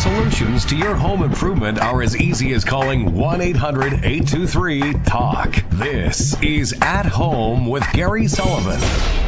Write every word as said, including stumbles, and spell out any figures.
solutions to your home improvement are as easy as calling one eight hundred eight two three talk. This is At Home with Gary Sullivan.